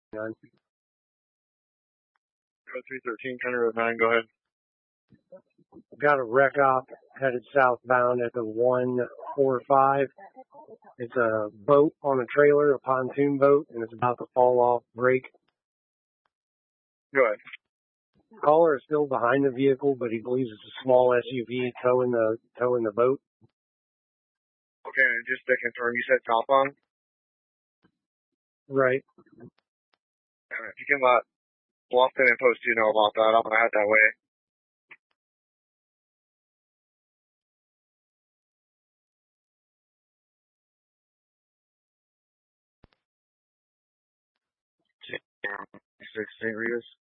None. Code 313, County Road 9, go ahead. Got a wreck op headed southbound at the 145. It's a boat on a trailer, a pontoon boat, and it's about to fall off brake. Go ahead. Caller is still behind the vehicle, but he believes it's a small SUV towing the boat. Okay, and just to confirm, you said southbound? Right. If you can let Bluffton and Post 2 know about that, I'm going to head that way. St. Rita's.